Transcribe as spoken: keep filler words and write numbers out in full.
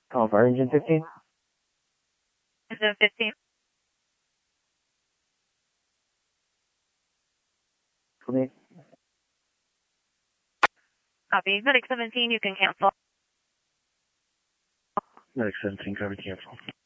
Call for engine fifteen. Engine fifteen. Copy. Copy. Medic seventeen, you can cancel. Medic seventeen, cover cancel.